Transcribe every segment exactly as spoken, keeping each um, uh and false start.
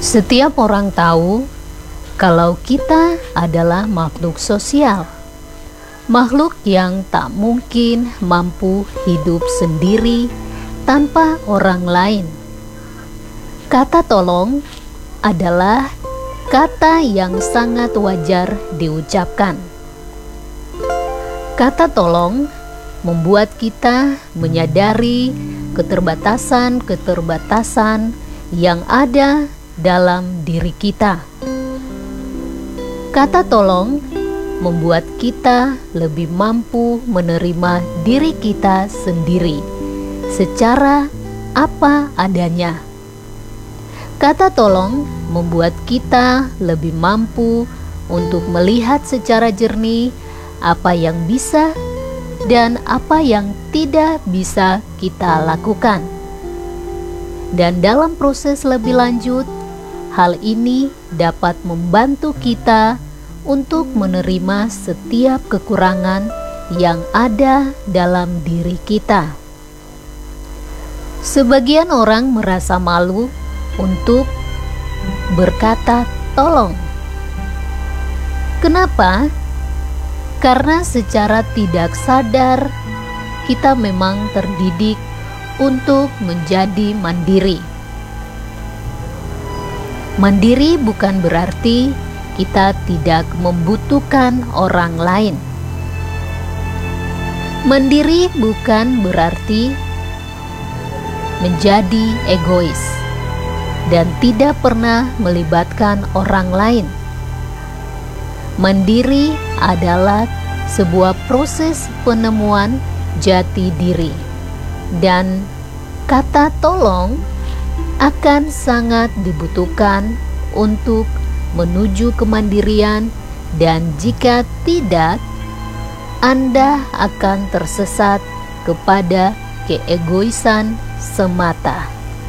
Setiap orang tahu kalau kita adalah makhluk sosial, makhluk yang tak mungkin mampu hidup sendiri tanpa orang lain. Kata tolong adalah kata yang sangat wajar diucapkan. Kata tolong membuat kita menyadari keterbatasan-keterbatasan yang ada dalam diri kita. Kata tolong membuat kita lebih mampu menerima diri kita sendiri secara apa adanya. Kata tolong membuat kita lebih mampu untuk melihat secara jernih apa yang bisa dan apa yang tidak bisa kita lakukan. Dan dalam proses lebih lanjut, hal ini dapat membantu kita untuk menerima setiap kekurangan yang ada dalam diri kita. Sebagian orang merasa malu untuk berkata tolong. Kenapa? Karena secara tidak sadar kita memang terdidik untuk menjadi mandiri. Mandiri bukan berarti kita tidak membutuhkan orang lain. Mandiri bukan berarti menjadi egois dan tidak pernah melibatkan orang lain. Mandiri adalah sebuah proses penemuan jati diri, dan kata tolong akan sangat dibutuhkan untuk menuju kemandirian, dan jika tidak, Anda akan tersesat kepada keegoisan semata.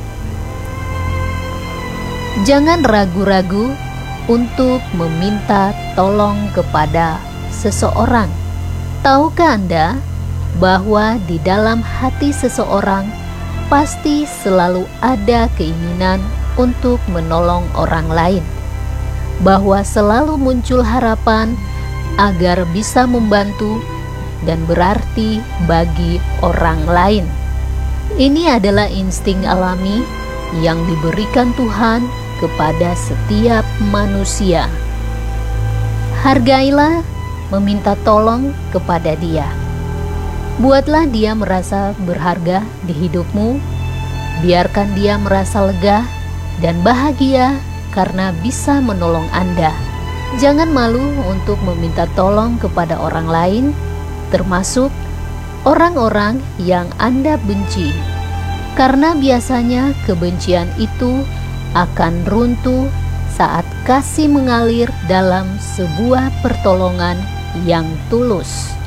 Jangan ragu-ragu untuk meminta tolong kepada seseorang. Tahukah Anda bahwa di dalam hati seseorang pasti selalu ada keinginan untuk menolong orang lain, bahwa selalu muncul harapan agar bisa membantu dan berarti bagi orang lain. Ini adalah insting alami yang diberikan Tuhan kepada setiap manusia. Hargailah meminta tolong kepada Dia. Buatlah Dia merasa berharga di hidupmu. Biarkan Dia merasa lega dan bahagia karena bisa menolong Anda. Jangan malu untuk meminta tolong kepada orang lain, termasuk orang-orang yang Anda benci, karena biasanya kebencian itu akan runtuh saat kasih mengalir dalam sebuah pertolongan yang tulus.